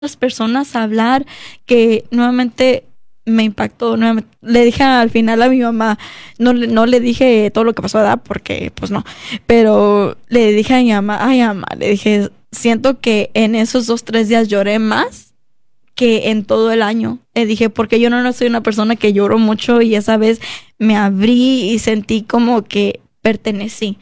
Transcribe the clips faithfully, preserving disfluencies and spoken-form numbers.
las personas a hablar, que nuevamente me impactó. Nuevamente le dije al final a mi mamá, no, le- no le dije todo lo que pasó, ¿verdad? Porque pues no, pero le dije a mi mamá, ay mamá, le dije, siento que en esos dos, tres días lloré más que en todo el año. Le dije, porque yo no, no soy una persona que lloro mucho y esa vez me abrí y sentí como que pertenecí.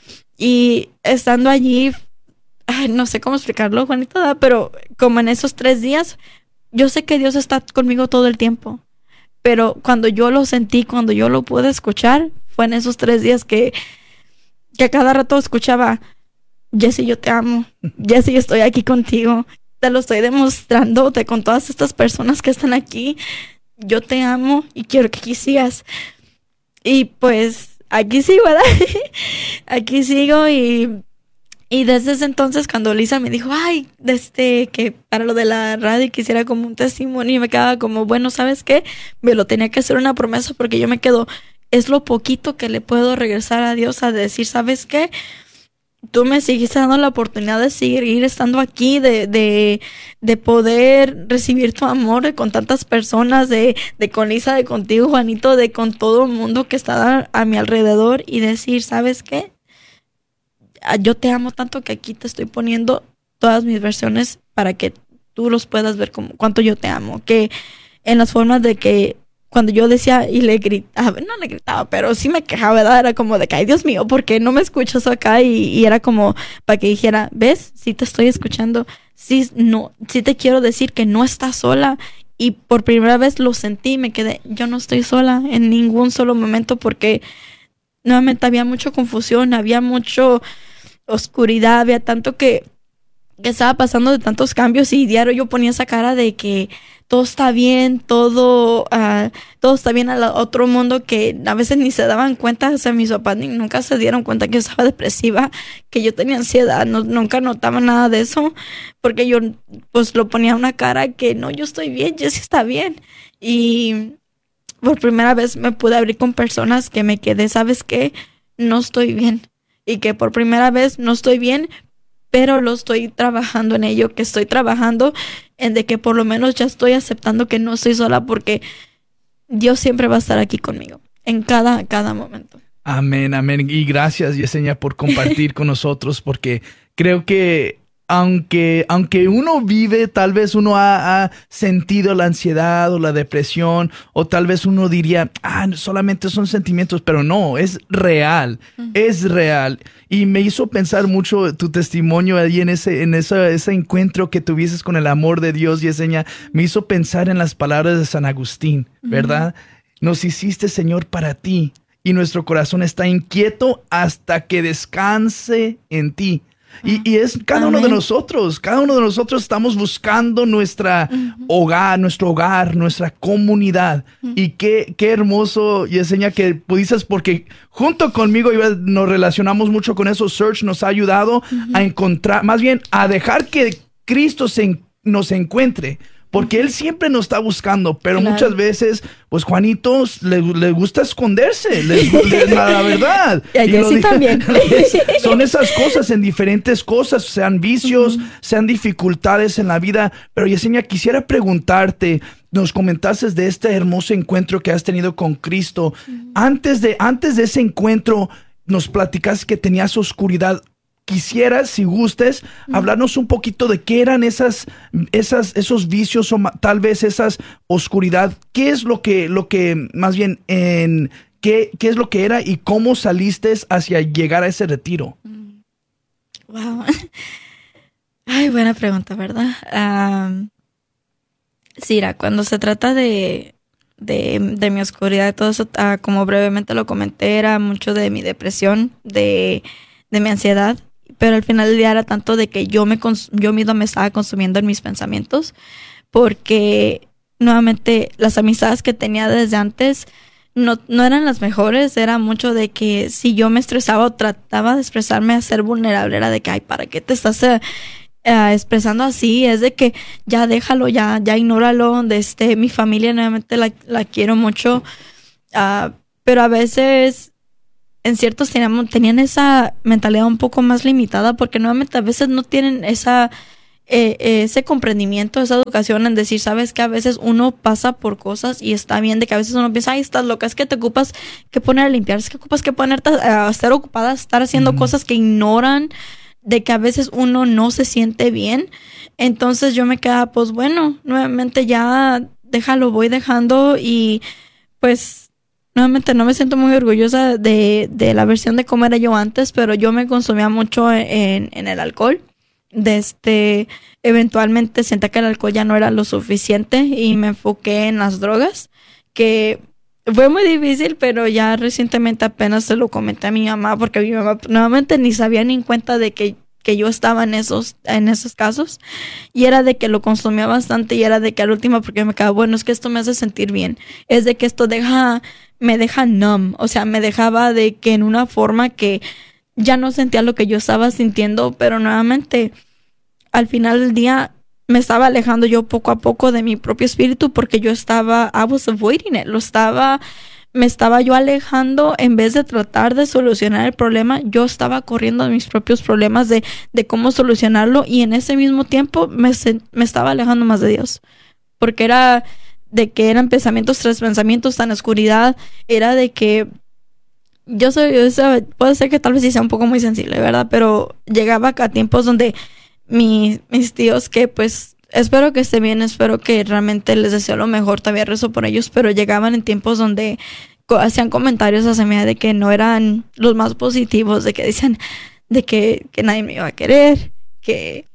Y estando allí, ay, no sé cómo explicarlo, Juanita, ¿verdad? Pero como en esos tres días, yo sé que Dios está conmigo todo el tiempo, pero cuando yo lo sentí, cuando yo lo pude escuchar, fue en esos tres días que, que a cada rato escuchaba, Jessy, yo te amo, Jessy, estoy aquí contigo, te lo estoy demostrándote con todas estas personas que están aquí, yo te amo y quiero que aquí sigas. Y pues aquí sigo, ¿verdad? Aquí sigo y Y desde ese entonces, cuando Lisa me dijo, ay, desde que para lo de la radio quisiera como un testimonio, y me quedaba como, bueno, ¿sabes qué? Me lo tenía que hacer una promesa porque yo me quedo, es lo poquito que le puedo regresar a Dios a decir, ¿sabes qué? Tú me sigues dando la oportunidad de seguir estando aquí, de, de, de poder recibir tu amor con tantas personas, de, de con Lisa, de contigo, Juanito, de con todo el mundo que está a, a mi alrededor y decir, ¿sabes qué? Ah, yo te amo tanto que aquí te estoy poniendo todas mis versiones para que tú los puedas ver como cuánto yo te amo. Que en las formas de que cuando yo decía y le gritaba, no le gritaba, pero sí me quejaba, ¿verdad? Era como de que, ay, Dios mío, ¿por qué no me escuchas acá? Y, y era como para que dijera, ¿ves? Sí te estoy escuchando. Sí, no, sí te quiero decir que no estás sola. Y por primera vez lo sentí, me quedé, yo no estoy sola en ningún solo momento porque nuevamente había mucha confusión, había mucho oscuridad, había tanto que, que estaba pasando de tantos cambios y diario yo ponía esa cara de que todo está bien, todo, uh, todo está bien al otro mundo que a veces ni se daban cuenta, o sea, mis papás ni, nunca se dieron cuenta que yo estaba depresiva, que yo tenía ansiedad, no, nunca notaban nada de eso, porque yo pues lo ponía una cara que no, yo estoy bien, Jessie está bien. Y por primera vez me pude abrir con personas que me quedé, ¿sabes qué? No estoy bien. Y que por primera vez no estoy bien, pero lo estoy trabajando en ello, que estoy trabajando en de que por lo menos ya estoy aceptando que no estoy sola porque Dios siempre va a estar aquí conmigo, en cada, cada momento. Amén, amén. Y gracias, Yesenia, por compartir con nosotros, porque creo que aunque, aunque uno vive, tal vez uno ha, ha sentido la ansiedad o la depresión, o tal vez uno diría, ah, solamente son sentimientos, pero no, es real, uh-huh. es real. Y me hizo pensar mucho tu testimonio ahí en ese, en ese, ese encuentro que tuvieses con el amor de Dios, Yesenia. Me hizo pensar en las palabras de San Agustín, ¿verdad? Uh-huh. Nos hiciste, Señor, para ti, y nuestro corazón está inquieto hasta que descanse en ti. Y, y es cada Amén. Uno de nosotros, cada uno de nosotros estamos buscando nuestra uh-huh. hogar, nuestro hogar, nuestra comunidad. Uh-huh. Y qué, qué hermoso, Yesenia, que pudieses, porque junto conmigo nos relacionamos mucho con eso. Search nos ha ayudado uh-huh. a encontrar, más bien a dejar que Cristo se, nos encuentre. Porque Él siempre nos está buscando, pero claro. muchas veces, pues Juanito le, le gusta esconderse, le, le, la, la verdad. Y a Jessy también. Son esas cosas en diferentes cosas, sean vicios, uh-huh. sean dificultades en la vida. Pero Yesenia, quisiera preguntarte, nos comentases de este hermoso encuentro que has tenido con Cristo. Uh-huh. Antes de, antes de ese encuentro, nos platicaste que tenías oscuridad. Quisiera, si gustes, uh-huh. hablarnos un poquito de qué eran esas, esas, esos vicios o ma- tal vez esas oscuridad. ¿Qué es lo que, lo que más bien, en qué, qué es lo que era y cómo saliste hacia llegar a ese retiro? Wow. Ay, buena pregunta, ¿verdad? Um, sí, era, cuando se trata de, de, de mi oscuridad, todo eso, uh, como brevemente lo comenté, era mucho de mi depresión, de, de mi ansiedad. Pero al final del día era tanto de que yo me cons- yo misma me estaba consumiendo en mis pensamientos, porque nuevamente las amistades que tenía desde antes no, no eran las mejores. Era mucho de que si yo me estresaba o trataba de expresarme a ser vulnerable, era de que, ay, ¿para qué te estás uh, uh, expresando así? Es de que ya déjalo, ya, ya ignóralo. De este, mi familia nuevamente la, la quiero mucho, uh, pero a veces en ciertos tenían, tenían esa mentalidad un poco más limitada porque nuevamente a veces no tienen esa, eh, ese comprendimiento, esa educación en decir, sabes que a veces uno pasa por cosas y está bien, de que a veces uno piensa, ay, estás loca, es que te ocupas que poner a limpiar, es que ocupas que ponerte a, a estar ocupada, a estar haciendo mm. cosas que ignoran, de que a veces uno no se siente bien. Entonces yo me quedaba, pues bueno, nuevamente ya déjalo, voy dejando y pues nuevamente no me siento muy orgullosa de, de la versión de cómo era yo antes, pero yo me consumía mucho en, en el alcohol. De este, eventualmente sentí que el alcohol ya no era lo suficiente y me enfoqué en las drogas, que fue muy difícil, pero ya recientemente apenas se lo comenté a mi mamá, porque mi mamá nuevamente ni sabía ni en cuenta de que, que yo estaba en esos, en esos casos, y era de que lo consumía bastante y era de que al último, porque me quedaba, bueno, es que esto me hace sentir bien, es de que esto deja, me deja numb, o sea, me dejaba de que en una forma que ya no sentía lo que yo estaba sintiendo, pero nuevamente al final del día me estaba alejando yo poco a poco de mi propio espíritu porque yo estaba, I was avoiding it, lo estaba, me estaba yo alejando en vez de tratar de solucionar el problema, yo estaba corriendo a mis propios problemas de, de cómo solucionarlo y en ese mismo tiempo me, me estaba alejando más de Dios, porque era de que eran pensamientos tras pensamientos, tan oscuridad, era de que yo soy, yo soy, puede ser que tal vez sí sea un poco muy sensible, ¿verdad? Pero llegaba a tiempos donde mi, mis tíos, que pues espero que esté bien, espero que realmente les deseo lo mejor, todavía rezo por ellos, pero llegaban en tiempos donde co- hacían comentarios hacia mí de que no eran los más positivos, de que decían de que, que nadie me iba a querer, que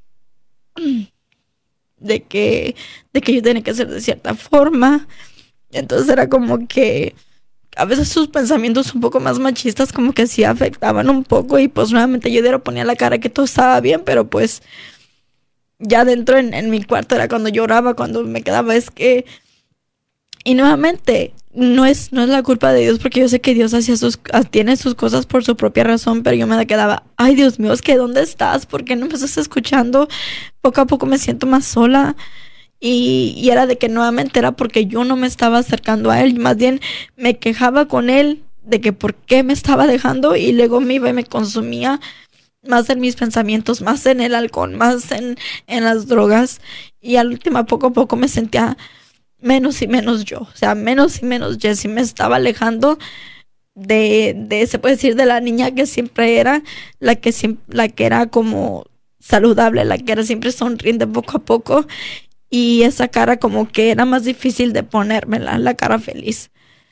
de que de que yo tenía que ser de cierta forma. Entonces era como que a veces sus pensamientos un poco más machistas como que sí afectaban un poco y pues nuevamente yo diario ponía la cara que todo estaba bien, pero pues ya dentro en, en mi cuarto era cuando lloraba, cuando me quedaba, es que... Y nuevamente, no es, no es la culpa de Dios, porque yo sé que Dios hacía sus, tiene sus cosas por su propia razón, pero yo me quedaba, ay Dios mío, es que ¿dónde estás? ¿Por qué no me estás escuchando? Poco a poco me siento más sola. Y, y era de que nuevamente era porque yo no me estaba acercando a él, más bien me quejaba con él de que por qué me estaba dejando y luego me iba y me consumía más en mis pensamientos, más en el alcohol, más en, en las drogas y al último poco a poco me sentía menos y menos yo, o sea, menos y menos Jessie, me estaba alejando de, de, se puede decir, de la niña que siempre era, la que, siempre, la que era como saludable, la que era siempre sonriente poco a poco. Y esa cara como que era más difícil de ponérmela, la cara feliz.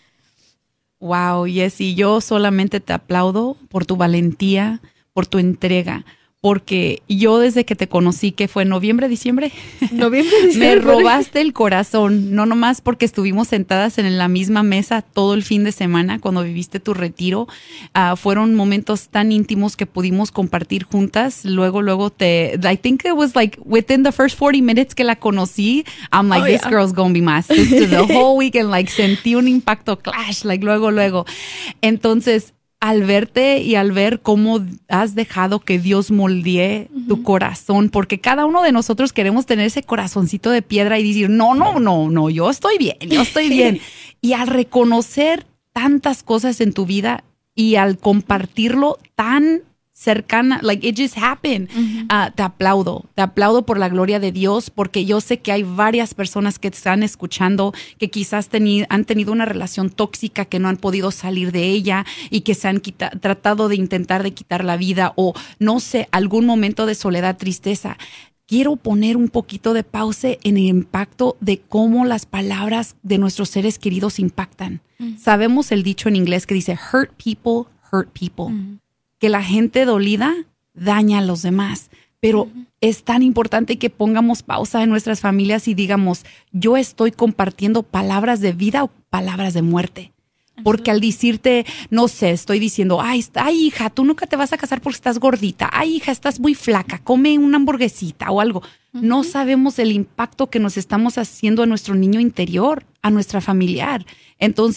Wow, Jessie, yo solamente te aplaudo por tu valentía, por tu entrega, porque yo desde que te conocí, que fue en noviembre, diciembre, noviembre, diciembre, me robaste el corazón, no nomás porque estuvimos sentadas en la misma mesa todo el fin de semana cuando viviste tu retiro, uh, fueron momentos tan íntimos que pudimos compartir juntas, luego, luego te, I think it was like within the first forty minutes que la conocí, I'm like, oh, this yeah. girl's gonna be my sister the whole weekend, like sentí un impacto clash, like luego, luego, entonces, al verte y al ver cómo has dejado que Dios moldee uh-huh. tu corazón, porque cada uno de nosotros queremos tener ese corazoncito de piedra y decir, no, no, no, no, yo estoy bien, yo estoy bien. Y al reconocer tantas cosas en tu vida y al compartirlo tan cercana, like it just happened, uh-huh. uh, te aplaudo, te aplaudo por la gloria de Dios, porque yo sé que hay varias personas que te están escuchando que quizás teni- han tenido una relación tóxica que no han podido salir de ella y que se han quita- tratado de intentar de quitar la vida o no sé, algún momento de soledad, tristeza. Quiero poner un poquito de pausa en el impacto de cómo las palabras de nuestros seres queridos impactan. Uh-huh. Sabemos el dicho en inglés que dice hurt people, hurt people. Uh-huh. Que la gente dolida daña a los demás, pero uh-huh. es tan importante que pongamos pausa en nuestras familias y digamos, yo estoy compartiendo palabras de vida o palabras de muerte. Porque al decirte, no sé, estoy diciendo, ay, ay, hija, tú nunca te vas a casar porque estás gordita. Ay, hija, estás muy flaca, come una hamburguesita o algo. Uh-huh. No sabemos el impacto que nos estamos haciendo a nuestro niño interior, a nuestra familiar. Entonces,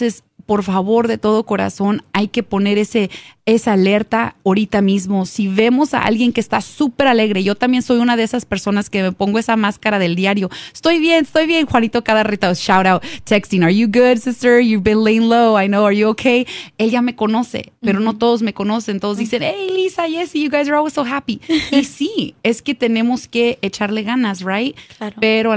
por favor, de todo corazón, hay que poner ese, esa alerta ahorita mismo. Si vemos a alguien que está súper alegre, yo también soy una de esas personas que me pongo esa máscara del diario. Estoy bien, estoy bien. Juanito cada rato, shout out, texting, are you good, sister? You've been laying low, I know, are you okay? Él ya me conoce, pero uh-huh. no todos me conocen. Todos uh-huh. dicen, hey, Lisa, Jessie, you guys are always so happy. Y sí, es que tenemos que echarle ganas, right? Claro. Pero